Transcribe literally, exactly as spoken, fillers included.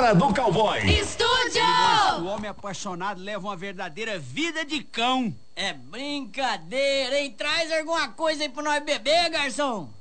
hora do cowboy. Estúdio! O homem apaixonado leva uma verdadeira vida de cão. É brincadeira, hein? Traz alguma coisa aí pra nós beber, garçom.